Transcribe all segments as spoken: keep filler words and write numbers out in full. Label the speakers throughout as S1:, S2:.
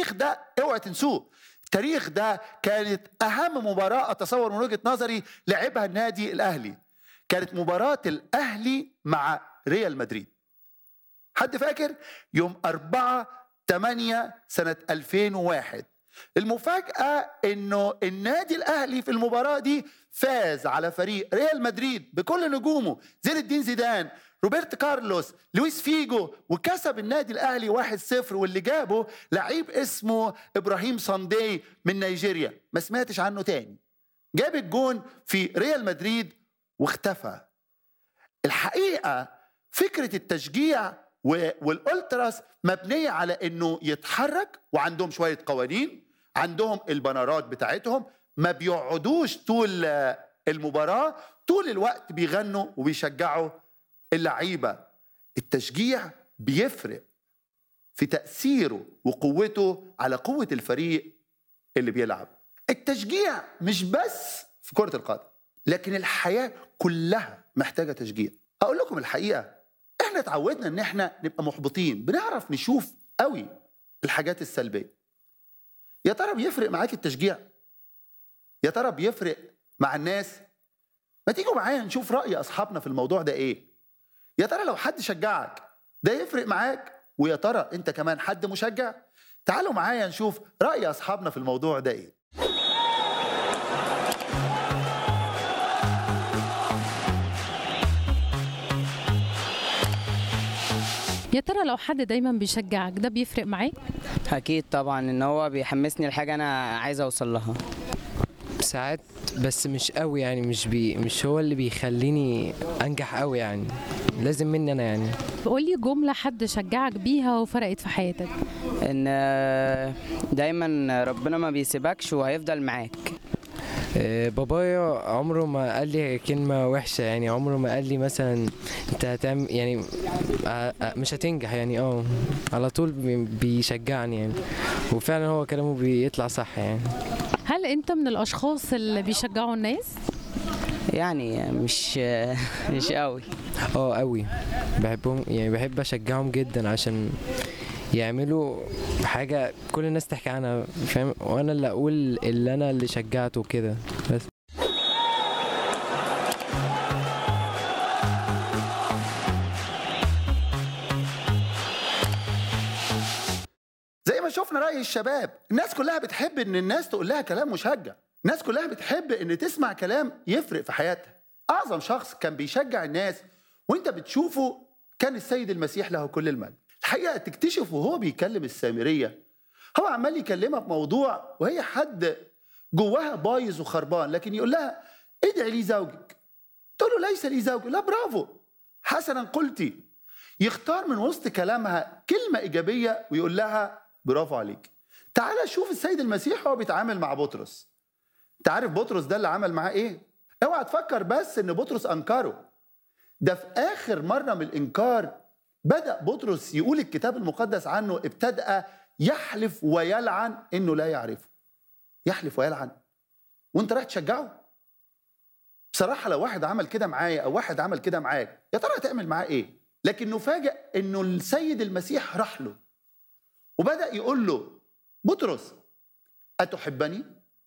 S1: التاريخ ده اوعى تنسوه. التاريخ ده كانت اهم مباراه اتصور من وجهه نظري لعبها النادي الاهلي، كانت مباراه الاهلي مع ريال مدريد. حد فاكر؟ يوم أربعة ثمانية سنه ألفين وواحد. المفاجاه انه النادي الاهلي في المباراه دي فاز على فريق ريال مدريد بكل نجومه، زين الدين زيدان، روبرت كارلوس، لويس فيجو، وكسب النادي الاهلي واحد صفر، واللي جابه لعيب اسمه ابراهيم ساندي من نيجيريا، ما سمعتش عنه تاني. جاب الجون في ريال مدريد واختفى. الحقيقه فكره التشجيع والالتراس مبنيه على انه يتحرك، وعندهم شويه قوانين، عندهم البنرات بتاعتهم، ما بيقعدوش طول المباراه، طول الوقت بيغنوا وبيشجعوا اللعيبه. التشجيع بيفرق في تأثيره وقوته على قوة الفريق اللي بيلعب. التشجيع مش بس في كرة القدم، لكن الحياة كلها محتاجة تشجيع. أقول لكم الحقيقة، احنا اتعودنا ان احنا نبقى محبطين، بنعرف نشوف قوي الحاجات السلبية. يا ترى بيفرق معاك التشجيع؟ يا ترى بيفرق مع الناس؟ ما تيجوا معايا نشوف رأي أصحابنا في الموضوع ده ايه. يا ترى لو حد شجعك ده يفرق معاك؟ ويا ترى انت كمان حد مشجع؟ تعالوا معايا نشوف رأي أصحابنا في الموضوع ده ايه.
S2: يا ترى لو حد دايما بيشجعك ده بيفرق معاك؟
S3: اكيد طبعا، ان هو بيحمسني لحاجه انا عايز اوصل لها.
S4: ساعات بس مش قوي يعني، مش بي مش هو اللي بيخليني انجح قوي يعني، لازم مني انا يعني.
S2: قولي جملة حد شجعك بيها وفرقت في حياتك.
S3: ان دايما ربنا ما بيسيبكش وهيفضل معاك.
S4: بابايا عمره ما قال لي كلمة وحشة يعني، عمره ما قال لي مثلا انت هتعمل يعني مش هتنجح يعني، اه على طول بيشجعني يعني، وفعلا هو كلامه بيطلع صح يعني.
S2: هل انت من الاشخاص اللي بيشجعوا الناس؟
S3: يعني مش مش قوي.
S4: اه قوي بحبهم يعني، بحب اشجعهم جدا عشان يعملوا حاجة كل الناس تحكي عنها، فاهم، وانا اللي اقول اللي انا اللي شجعته كده بس.
S1: زي ما شفنا رأي الشباب، الناس كلها بتحب ان الناس تقول لها كلام مشجع، الناس كلها بتحب ان تسمع كلام يفرق في حياتها. اعظم شخص كان بيشجع الناس وانت بتشوفه كان السيد المسيح له كل المجد. الحقيقة تكتشف وهو بيكلم السامرية، هو عمال يكلمها بموضوع وهي حد جواها بايظ وخربان، لكن يقول لها ادعي لي زوجك، تقول له ليس لي زوج، لا برافو حسنا قلتي. يختار من وسط كلامها كلمة إيجابية ويقول لها برافو عليك. تعال شوف السيد المسيح هو بيتعامل مع بطرس. انت عارف بطرس ده اللي عمل معاه ايه؟ اوعى تفكر بس ان بطرس انكره، ده في اخر مرة من الانكار بدأ بطرس يقول الكتاب المقدس عنه ابتدأ يحلف ويلعن انه لا يعرفه. يحلف ويلعن وانت رايح تشجعه؟ بصراحة لو واحد عمل كده معايا او واحد عمل كده معاك، يا ترى هتعمل معاه ايه؟ لكن نفاجئ انه السيد المسيح راح له وبدأ يقول له بطرس أتحبني؟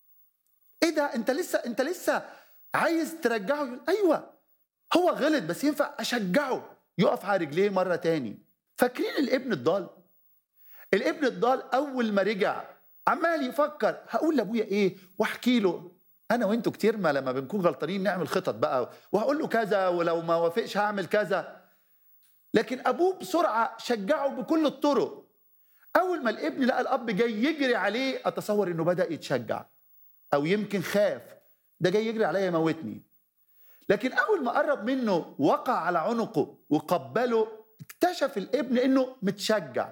S1: ايه ده؟ انت لسه انت لسه عايز ترجعه؟ يقول ايوه هو غلط بس ينفع اشجعه يقف على رجليه مرة تاني. فاكرين الابن الضال؟ الابن الضال اول ما رجع عمال يفكر هقول لابويا ايه واحكي له. انا وانتوا كتير ما لما بنكون غلطانين نعمل خطط بقى وهقول له كذا ولو ما وافقش هعمل كذا، لكن ابوه بسرعة شجعه بكل الطرق. اول ما الابن لقى الاب جاي يجري عليه اتصور انه بدأ يتشجع، او يمكن خاف ده جاي يجري عليا يموتني. لكن اول ما قرب منه وقع على عنقه وقبله، اكتشف الابن انه متشجع.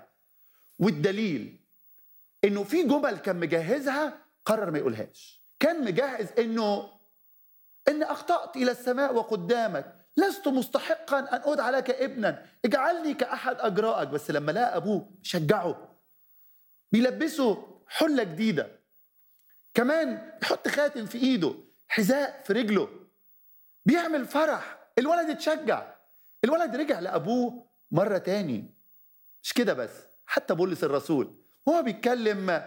S1: والدليل انه في جمل كان مجهزها قرر ما يقولهاش. كان مجهز انه ان اخطأت الى السماء وقدامك، لست مستحقا ان ادعى لك ابنا، اجعلني كاحد اجرائك. بس لما لقى ابوه شجعه، بيلبسه حله جديده، كمان يحط خاتم في ايده، حذاء في رجله، بيعمل فرح. الولد اتشجع، الولد رجع لابوه مره تاني. مش كده بس، حتى بولس الرسول هو بيتكلم